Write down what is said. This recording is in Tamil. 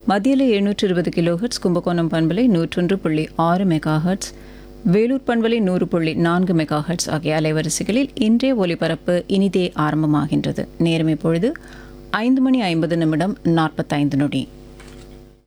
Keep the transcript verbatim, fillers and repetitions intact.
மத்தியிலே எழுநூற்று இருபது கிலோ ஹெர்ட்ஸ், கும்பகோணம் பண்பலை நூற்றொன்று புள்ளி ஆறு மெகா ஹெர்ட்ஸ், வேலூர் பண்பலை நூறு புள்ளி நான்கு மெகா ஹெர்ட்ஸ் ஆகிய அலைவரிசைகளில் இன்றைய ஒலிபரப்பு இனிதே ஆரம்பமாகின்றது. நேரம் இப்பொழுது ஐந்து மணி ஐம்பது நிமிடம் நாற்பத்தைந்து நொடி.